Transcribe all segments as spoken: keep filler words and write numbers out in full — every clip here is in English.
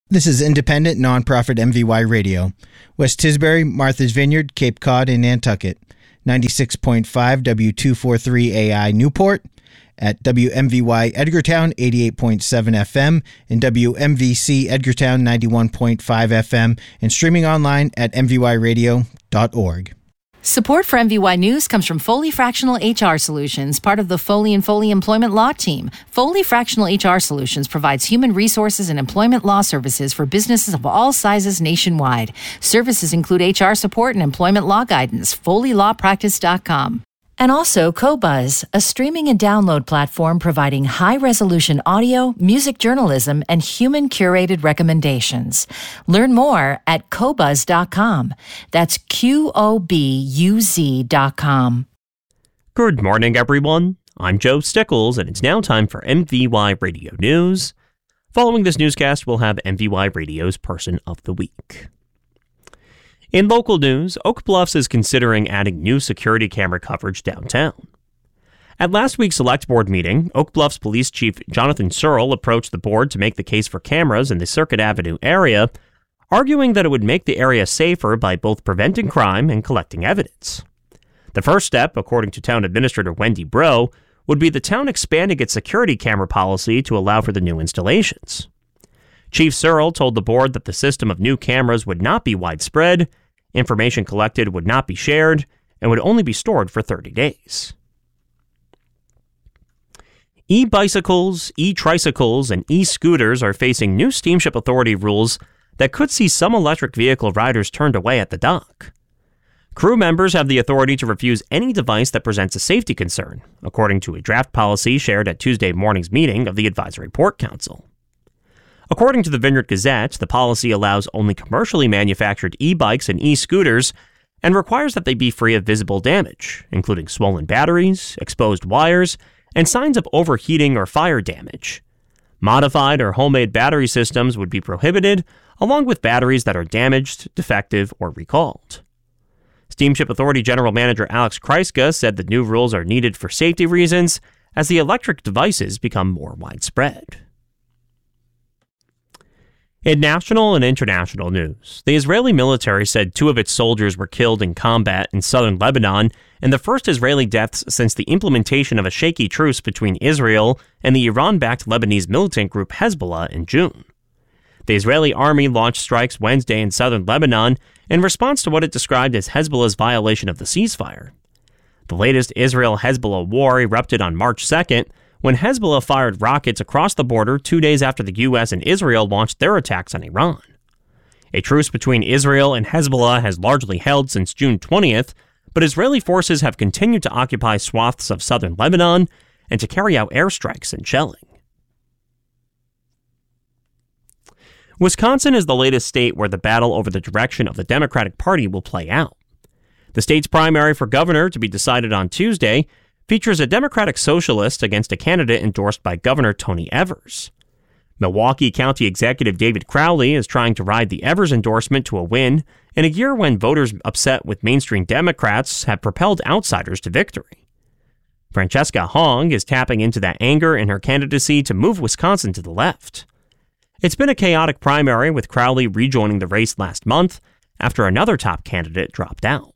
This is independent, nonprofit M V Y Radio. West Tisbury, Martha's Vineyard, Cape Cod, and Nantucket. ninety-six point five W two forty-three A I Newport. At W M V Y Edgartown, eighty-eight point seven F M, and W M V C Edgartown, ninety-one point five F M, and streaming online at m v y radio dot org. Support for M V Y News comes from Foley Fractional H R Solutions, part of the Foley and Foley Employment Law Team. Foley Fractional H R Solutions provides human resources and employment law services for businesses of all sizes nationwide. Services include H R support and employment law guidance. foley law practice dot com. And also Qobuz, a streaming and download platform providing high-resolution audio, music journalism, and human-curated recommendations. Learn more at qobuz dot com. That's Q O B U Z dot com. Good morning, everyone. I'm Joe Stickles, and it's now time for M V Y Radio News. Following this newscast, we'll have M V Y Radio's Person of the Week. In local news, Oak Bluffs is considering adding new security camera coverage downtown. At last week's Select Board meeting, Oak Bluffs Police Chief Jonathan Searle approached the board to make the case for cameras in the Circuit Avenue area, arguing that it would make the area safer by both preventing crime and collecting evidence. The first step, according to Town Administrator Wendy Bro, would be the town expanding its security camera policy to allow for the new installations. Chief Searle told the board that the system of new cameras would not be widespread, information collected would not be shared, and would only be stored for thirty days. E-bicycles, e-tricycles, and e-scooters are facing new Steamship Authority rules that could see some electric vehicle riders turned away at the dock. Crew members have the authority to refuse any device that presents a safety concern, according to a draft policy shared at Tuesday morning's meeting of the Advisory Port Council. According to the Vineyard Gazette, the policy allows only commercially manufactured e-bikes and e-scooters and requires that they be free of visible damage, including swollen batteries, exposed wires, and signs of overheating or fire damage. Modified or homemade battery systems would be prohibited, along with batteries that are damaged, defective, or recalled. Steamship Authority General Manager Alex Kryska said the new rules are needed for safety reasons as the electric devices become more widespread. In national and international news, the Israeli military said two of its soldiers were killed in combat in southern Lebanon, and the first Israeli deaths since the implementation of a shaky truce between Israel and the Iran-backed Lebanese militant group Hezbollah in June. The Israeli army launched strikes Wednesday in southern Lebanon in response to what it described as Hezbollah's violation of the ceasefire. The latest Israel-Hezbollah war erupted on March second, when Hezbollah fired rockets across the border two days after the U S and Israel launched their attacks on Iran. A truce between Israel and Hezbollah has largely held since June twentieth, but Israeli forces have continued to occupy swaths of southern Lebanon and to carry out airstrikes and shelling. Wisconsin is the latest state where the battle over the direction of the Democratic Party will play out. The state's primary for governor, to be decided on Tuesday, features a Democratic socialist against a candidate endorsed by Governor Tony Evers. Milwaukee County Executive David Crowley is trying to ride the Evers endorsement to a win in a year when voters upset with mainstream Democrats have propelled outsiders to victory. Francesca Hong is tapping into that anger in her candidacy to move Wisconsin to the left. It's been a chaotic primary, with Crowley rejoining the race last month after another top candidate dropped out.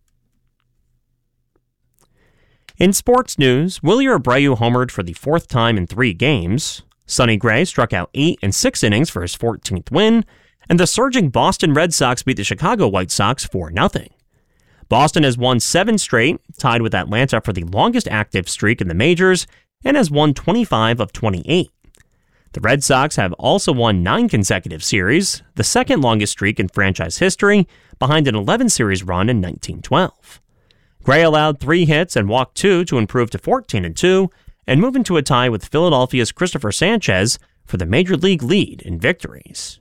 In sports news, Wilyer Abreu homered for the fourth time in three games. Sonny Gray struck out eight and six innings for his fourteenth win, and the surging Boston Red Sox beat the Chicago White Sox four nothing. Boston has won seven straight, tied with Atlanta for the longest active streak in the majors, and has won twenty-five of twenty-eight. The Red Sox have also won nine consecutive series, the second longest streak in franchise history, behind an eleven-series run in nineteen twelve. Gray allowed three hits and walked two to improve to fourteen and two and move into a tie with Philadelphia's Christopher Sanchez for the major league lead in victories.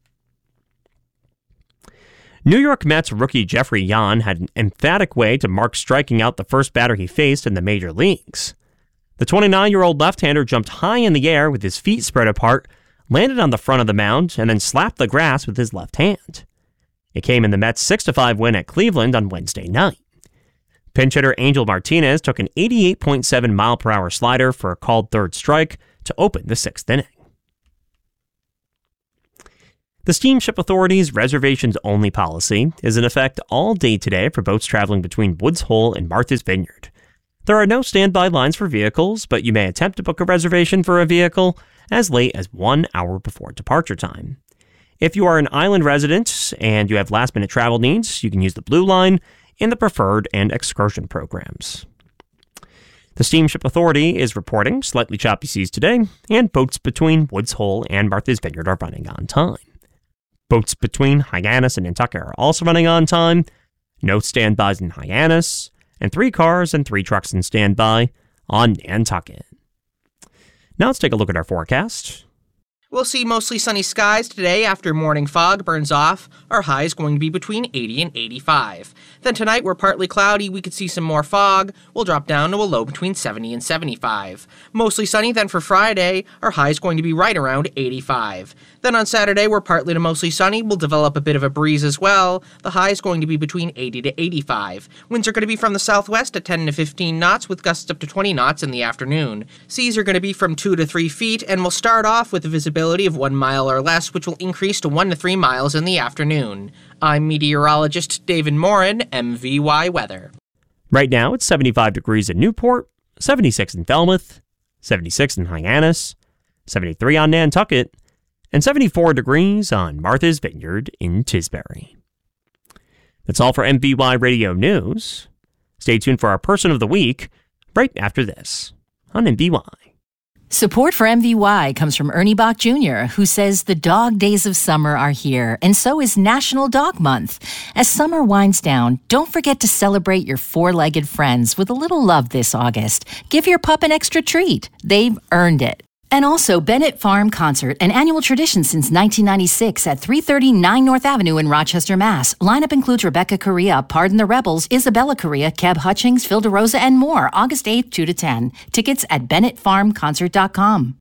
New York Mets rookie Jeffrey Yan had an emphatic way to mark striking out the first batter he faced in the major leagues. The twenty-nine-year-old left-hander jumped high in the air with his feet spread apart, landed on the front of the mound, and then slapped the grass with his left hand. It came in the Mets' six to five win at Cleveland on Wednesday night. Pinch hitter Angel Martinez took an eighty-eight point seven mile per hour slider for a called third strike to open the sixth inning. The Steamship Authority's reservations-only policy is in effect all day today for boats traveling between Woods Hole and Martha's Vineyard. There are no standby lines for vehicles, but you may attempt to book a reservation for a vehicle as late as one hour before departure time. If you are an island resident and you have last-minute travel needs, you can use the Blue Line in the Preferred and Excursion programs. The Steamship Authority is reporting slightly choppy seas today, and boats between Woods Hole and Martha's Vineyard are running on time. Boats between Hyannis and Nantucket are also running on time. No standbys in Hyannis, and three cars and three trucks in standby on Nantucket. Now let's take a look at our forecast. We'll see mostly sunny skies today after morning fog burns off. Our high is going to be between eighty and eighty-five. Then tonight we're partly cloudy, we could see some more fog. We'll drop down to a low between seventy and seventy-five. Mostly sunny then for Friday, our high is going to be right around eighty-five. Then on Saturday we're partly to mostly sunny, we'll develop a bit of a breeze as well. The high is going to be between eighty to eighty-five. Winds are going to be from the southwest at ten to fifteen knots with gusts up to twenty knots in the afternoon. Seas are going to be from two to three feet and we'll start off with a visibility of one mile or less, which will increase to one to three miles in the afternoon. I'm meteorologist David Morin, M V Y Weather. Right now, it's seventy-five degrees in Newport, seventy-six in Falmouth, seventy-six in Hyannis, seventy-three on Nantucket, and seventy-four degrees on Martha's Vineyard in Tisbury. That's all for M V Y Radio News. Stay tuned for our Person of the Week right after this on M V Y. Support for M V Y comes from Ernie Bach Junior, who says the dog days of summer are here, and so is National Dog Month. As summer winds down, don't forget to celebrate your four-legged friends with a little love this August. Give your pup an extra treat. They've earned it. And also Bennett Farm Concert, an annual tradition since nineteen ninety-six at three thirty-nine North Avenue in Rochester, Mass. Lineup includes Rebecca Correa, Pardon the Rebels, Isabella Correa, Keb Hutchings, Phil DeRosa, and more. August eighth, two to ten. Tickets at bennett farm concert dot com.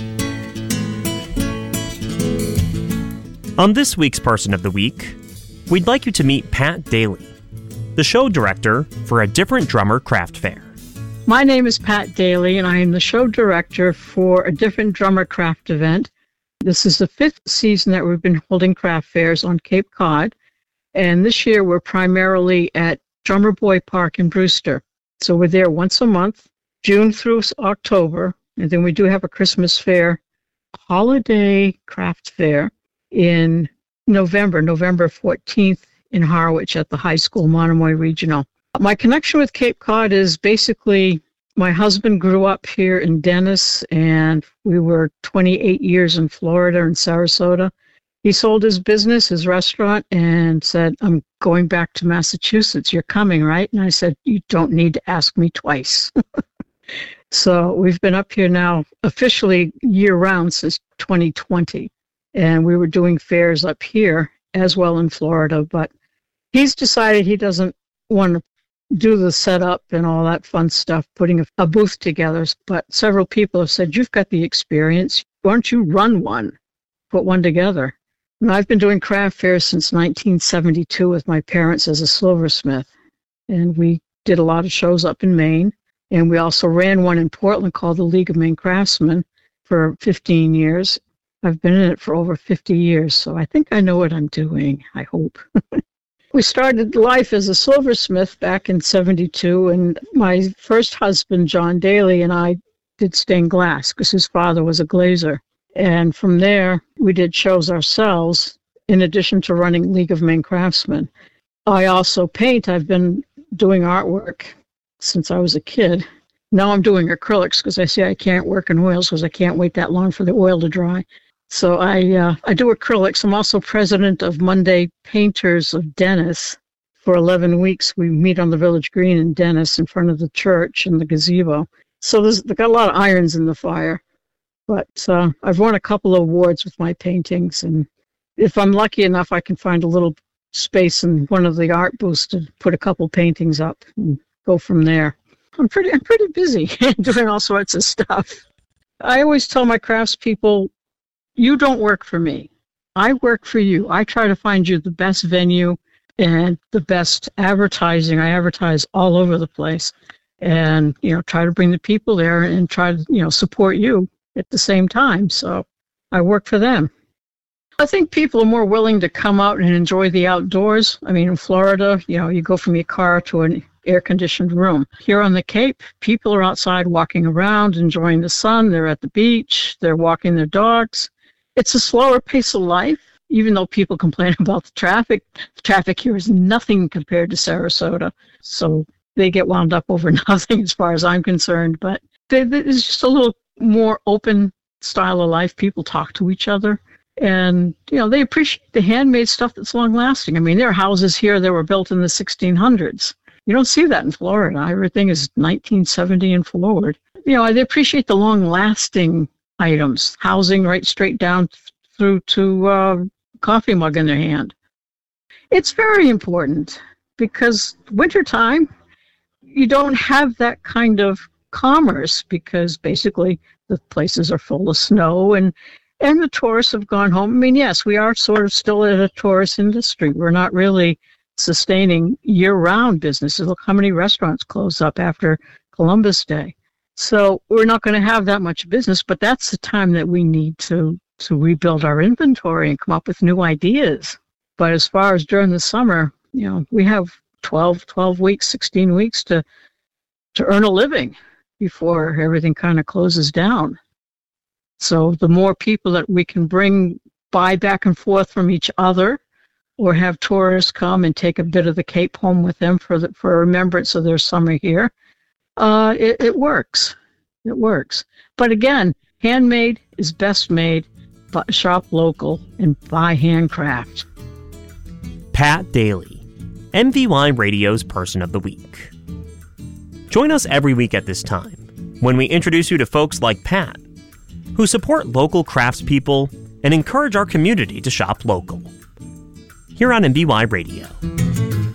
On this week's Person of the Week, we'd like you to meet Pat Daly, the show director for A Different Drummer Craft Fair. My name is Pat Daly, and I am the show director for A Different Drummer Craft event. This is the fifth season that we've been holding craft fairs on Cape Cod, and this year we're primarily at Drummer Boy Park in Brewster. So we're there once a month, June through October, and then we do have a Christmas fair, holiday craft fair in November, November fourteenth in Harwich at the high school, Monomoy Regional. My connection with Cape Cod is basically my husband grew up here in Dennis, and we were twenty-eight years in Florida and Sarasota. He sold his business, his restaurant, and said, I'm going back to Massachusetts. You're coming, right? And I said, you don't need to ask me twice. So we've been up here now officially year-round since twenty twenty, and we were doing fairs up here as well in Florida, but he's decided he doesn't want to do the setup and all that fun stuff, putting a, a booth together. But several people have said, you've got the experience. Why don't you run one, put one together? And I've been doing craft fairs since nineteen seventy-two with my parents as a silversmith. And we did a lot of shows up in Maine. And we also ran one in Portland called the League of Maine Craftsmen for fifteen years. I've been in it for over fifty years, so I think I know what I'm doing, I hope. We started life as a silversmith back in seventy-two, and my first husband, John Daly, and I did stained glass because his father was a glazer. And from there, we did shows ourselves in addition to running League of Maine Craftsmen. I also paint. I've been doing artwork since I was a kid. Now I'm doing acrylics because I say I can't work in oils because I can't wait that long for the oil to dry. So I uh, I do acrylics. I'm also president of Monday Painters of Dennis. For eleven weeks, we meet on the Village Green in Dennis in front of the church and the gazebo. So there's they've got a lot of irons in the fire. But uh, I've won a couple of awards with my paintings. And if I'm lucky enough, I can find a little space in one of the art booths to put a couple paintings up and go from there. I'm pretty, I'm pretty busy doing all sorts of stuff. I always tell my craftspeople, you don't work for me. I work for you. I try to find you the best venue and the best advertising. I advertise all over the place and, you know, try to bring the people there and try to, you know, support you at the same time. So I work for them. I think people are more willing to come out and enjoy the outdoors. I mean, in Florida, you know, you go from your car to an air-conditioned room. Here on the Cape, people are outside walking around, enjoying the sun. They're at the beach. They're walking their dogs. It's a slower pace of life, even though people complain about the traffic. The traffic here is nothing compared to Sarasota. So they get wound up over nothing as far as I'm concerned. But it's just a little more open style of life. People talk to each other. And, you know, they appreciate the handmade stuff that's long-lasting. I mean, there are houses here that were built in the sixteen hundreds. You don't see that in Florida. Everything is nineteen seventy and forward. You know, they appreciate the long-lasting items, housing right straight down through to uh, coffee mug in their hand. It's very important because wintertime, you don't have that kind of commerce because basically the places are full of snow and And the tourists have gone home. I mean, yes, we are sort of still in a tourist industry. We're not really sustaining year-round businesses. Look how many restaurants close up after Columbus Day. So we're not going to have that much business, but that's the time that we need to, to rebuild our inventory and come up with new ideas. But as far as during the summer, you know, we have twelve, twelve weeks, sixteen weeks to, to earn a living before everything kind of closes down. So the more people that we can bring by back and forth from each other or have tourists come and take a bit of the Cape home with them for the, for a remembrance of their summer here, uh, it, it works. It works. But again, handmade is best made, but shop local and buy handcraft. Pat Daly, M V Y Radio's Person of the Week. Join us every week at this time when we introduce you to folks like Pat, who support local craftspeople and encourage our community to shop local. Here on M V Y Radio.